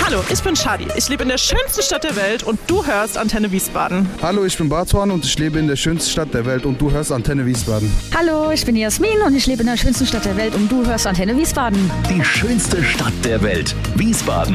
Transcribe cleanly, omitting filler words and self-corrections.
Hallo, ich bin Shadi. Ich lebe in der schönsten Stadt der Welt und du hörst Antenne Wiesbaden. Hallo, ich bin Bartuan und ich lebe in der schönsten Stadt der Welt und du hörst Antenne Wiesbaden. Hallo, ich bin Jasmin und ich lebe in der schönsten Stadt der Welt und du hörst Antenne Wiesbaden. Die schönste Stadt der Welt, Wiesbaden.